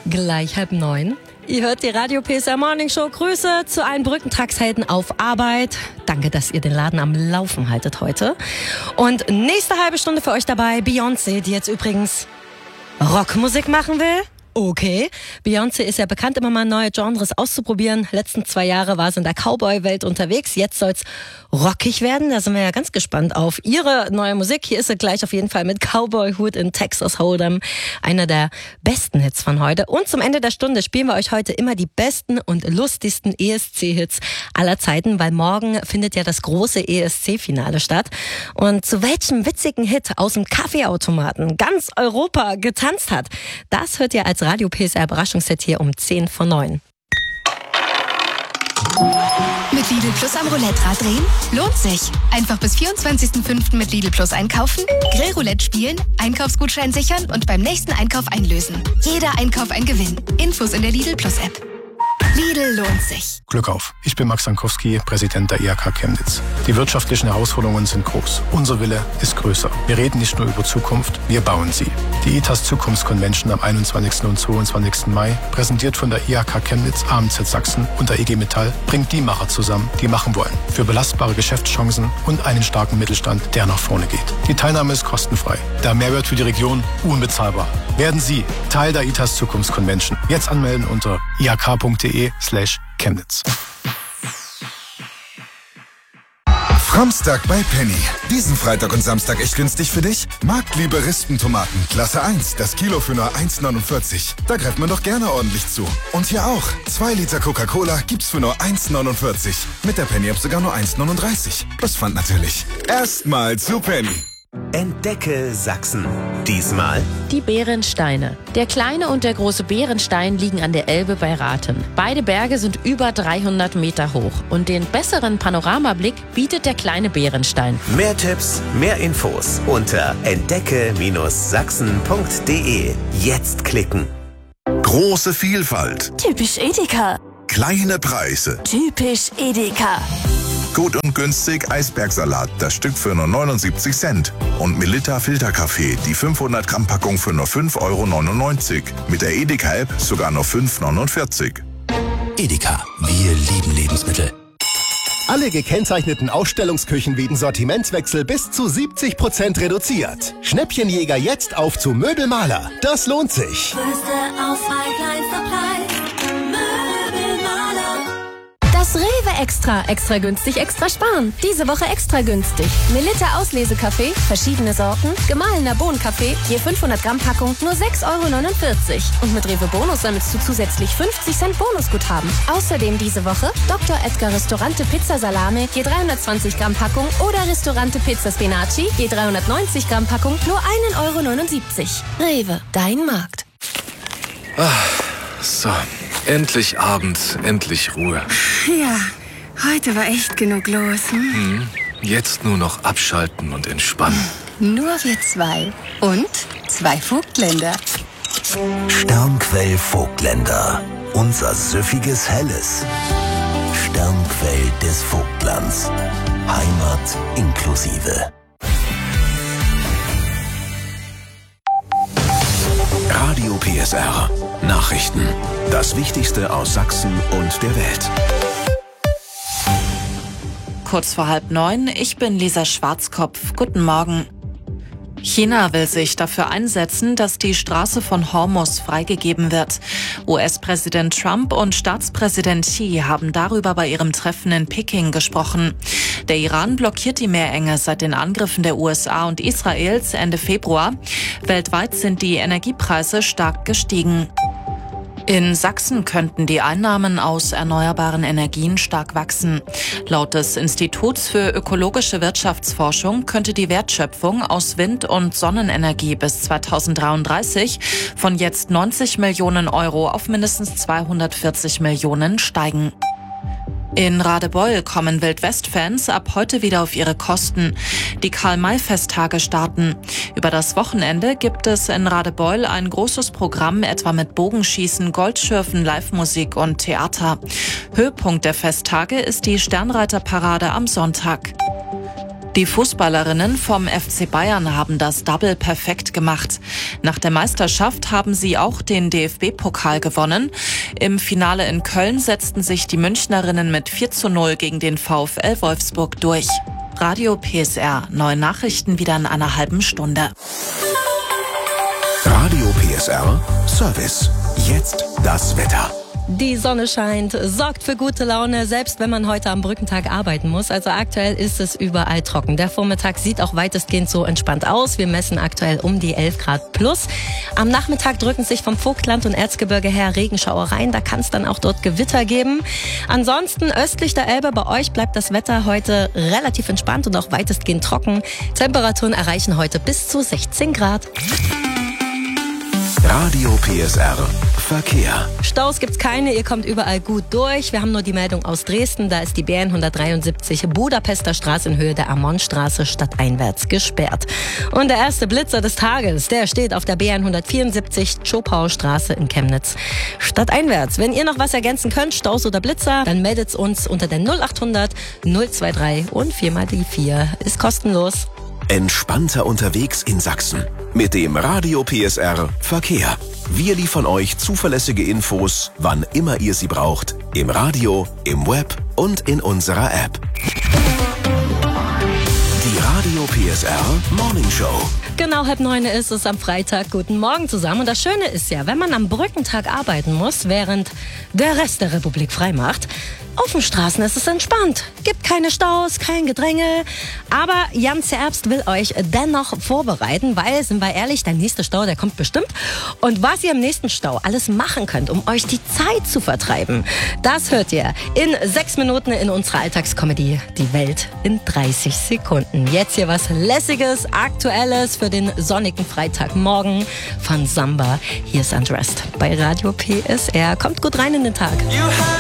Gleich 8:30. Ihr hört die Radio PSR Morning Show. Grüße zu allen Brückentragshelden auf Arbeit. Danke, dass ihr den Laden am Laufen haltet heute. Und nächste halbe Stunde für euch dabei Beyoncé, die jetzt übrigens Rockmusik machen will. Okay, Beyoncé ist ja bekannt, immer mal neue Genres auszuprobieren. Letzten 2 Jahre war sie in der Cowboy-Welt unterwegs. Jetzt soll's rockig werden. Da sind wir ja ganz gespannt auf ihre neue Musik. Hier ist sie gleich auf jeden Fall mit Cowboy-Hut in Texas Hold'em. Einer der besten Hits von heute. Und zum Ende der Stunde spielen wir euch heute immer die besten und lustigsten ESC-Hits aller Zeiten, weil morgen findet ja das große ESC-Finale statt. Und zu welchem witzigen Hit aus dem Kaffeeautomaten ganz Europa getanzt hat, das hört ihr als Radio PSR Überraschungsset hier um 8:50. Mit Lidl Plus am Roulette-Rad drehen? Lohnt sich. Einfach bis 24.05. mit Lidl Plus einkaufen, Grillroulette spielen, Einkaufsgutschein sichern und beim nächsten Einkauf einlösen. Jeder Einkauf ein Gewinn. Infos in der Lidl Plus App. Lidl lohnt sich. Glück auf. Ich bin Max Sankowski, Präsident der IHK Chemnitz. Die wirtschaftlichen Herausforderungen sind groß. Unser Wille ist größer. Wir reden nicht nur über Zukunft, wir bauen sie. Die ITAS Zukunftskonvention am 21. und 22. Mai, präsentiert von der IHK Chemnitz, AMZ Sachsen und der IG Metall, bringt die Macher zusammen, die machen wollen. Für belastbare Geschäftschancen und einen starken Mittelstand, der nach vorne geht. Die Teilnahme ist kostenfrei. Der Mehrwert für die Region unbezahlbar. Werden Sie Teil der ITAS Zukunftskonvention. Jetzt anmelden unter ihk.de/Chemnitz. Framstag bei Penny. Diesen Freitag und Samstag echt günstig für dich? Marktliebe Rispentomaten, Klasse 1, das Kilo für nur 1,49. Da greift man doch gerne ordentlich zu. Und hier auch. 2 Liter Coca-Cola gibt's für nur 1,49. Mit der Penny-App sogar nur 1,39. Plus Pfand natürlich. Erstmal zu Penny. Entdecke Sachsen. Diesmal die Bärensteine. Der kleine und der große Bärenstein liegen an der Elbe bei Rathen. Beide Berge sind über 300 Meter hoch und den besseren Panoramablick bietet der kleine Bärenstein. Mehr Tipps, mehr Infos unter entdecke-sachsen.de. Jetzt klicken. Große Vielfalt. Typisch Edeka. Kleine Preise. Typisch Edeka. Gut und günstig Eisbergsalat, das Stück für nur 79 Cent. Und Melitta Filterkaffee, die 500 Gramm Packung für nur 5,99 €. Mit der Edeka-App sogar nur 5,49 €. Edeka, wir lieben Lebensmittel. Alle gekennzeichneten Ausstellungsküchen wegen Sortimentswechsel bis zu 70% reduziert. Schnäppchenjäger jetzt auf zu Möbelmaler. Das lohnt sich. Größte Auswahl, kleinster Preis. Möbelmaler. Das Rewe Extra. Extra günstig, extra sparen. Diese Woche extra günstig. Melitta Auslesekaffee, verschiedene Sorten, gemahlener Bohnenkaffee, je 500 Gramm Packung, nur 6,49 €. Und mit Rewe Bonus sammelst du zusätzlich 50 Cent Bonusguthaben. Außerdem diese Woche Dr. Edgar Ristorante Pizza Salame, je 320 Gramm Packung oder Ristorante Pizza Spinaci, je 390 Gramm Packung, nur 1,79 €. Rewe, dein Markt. So, endlich Abend, endlich Ruhe. Ja, heute war echt genug los. Jetzt nur noch abschalten und entspannen. Nur wir 2 und 2 Vogtländer. Sternquell Vogtländer. Unser süffiges Helles. Sternquell des Vogtlands. Heimat inklusive. Radio PSR. Nachrichten. Das Wichtigste aus Sachsen und der Welt. Kurz vor 8:30, ich bin Lisa Schwarzkopf. Guten Morgen. China will sich dafür einsetzen, dass die Straße von Hormuz freigegeben wird. US-Präsident Trump und Staatspräsident Xi haben darüber bei ihrem Treffen in Peking gesprochen. Der Iran blockiert die Meerenge seit den Angriffen der USA und Israels Ende Februar. Weltweit sind die Energiepreise stark gestiegen. In Sachsen könnten die Einnahmen aus erneuerbaren Energien stark wachsen. Laut des Instituts für ökologische Wirtschaftsforschung könnte die Wertschöpfung aus Wind- und Sonnenenergie bis 2033 von jetzt 90 Millionen € auf mindestens 240 Millionen steigen. In Radebeul kommen Wildwest-Fans ab heute wieder auf ihre Kosten. Die Karl-May-Festtage starten. Über das Wochenende gibt es in Radebeul ein großes Programm, etwa mit Bogenschießen, Goldschürfen, Live-Musik und Theater. Höhepunkt der Festtage ist die Sternreiterparade am Sonntag. Die Fußballerinnen vom FC Bayern haben das Double perfekt gemacht. Nach der Meisterschaft haben sie auch den DFB-Pokal gewonnen. Im Finale in Köln setzten sich die Münchnerinnen mit 4:0 gegen den VfL Wolfsburg durch. Radio PSR, neue Nachrichten wieder in einer halben Stunde. Radio PSR Service. Jetzt das Wetter. Die Sonne scheint, sorgt für gute Laune, selbst wenn man heute am Brückentag arbeiten muss. Also aktuell ist es überall trocken. Der Vormittag sieht auch weitestgehend so entspannt aus. Wir messen aktuell um die 11 Grad plus. Am Nachmittag drücken sich vom Vogtland und Erzgebirge her Regenschauer rein. Da kann es dann auch dort Gewitter geben. Ansonsten östlich der Elbe bei euch bleibt das Wetter heute relativ entspannt und auch weitestgehend trocken. Temperaturen erreichen heute bis zu 16 Grad. Radio PSR Verkehr. Staus gibt's keine, ihr kommt überall gut durch. Wir haben nur die Meldung aus Dresden, da ist die BN 173 Budapester Straße in Höhe der Ammonstraße stadteinwärts gesperrt. Und der erste Blitzer des Tages, der steht auf der BN 174 Zschopaustraße in Chemnitz stadteinwärts. Wenn ihr noch was ergänzen könnt, Staus oder Blitzer, dann meldet uns unter der 0800 023 und 4x4 ist kostenlos. Entspannter unterwegs in Sachsen. Mit dem Radio PSR Verkehr. Wir liefern euch zuverlässige Infos, wann immer ihr sie braucht. Im Radio, im Web und in unserer App. Die Radio PSR Morning Show. Genau, 8:30 ist es am Freitag. Guten Morgen zusammen. Und das Schöne ist ja, wenn man am Brückentag arbeiten muss, während der Rest der Republik frei macht, auf den Straßen ist es entspannt. Gibt keine Staus, kein Gedränge. Aber Jan Zerbst will euch dennoch vorbereiten, weil, sind wir ehrlich, der nächste Stau, der kommt bestimmt. Und was ihr im nächsten Stau alles machen könnt, um euch die Zeit zu vertreiben, das hört ihr in 6 Minuten in unserer Alltagskomödie Die Welt in 30 Sekunden. Jetzt hier was Lässiges, Aktuelles für den sonnigen Freitagmorgen von Samba. Hier ist Undressed bei Radio PSR. Kommt gut rein in den Tag.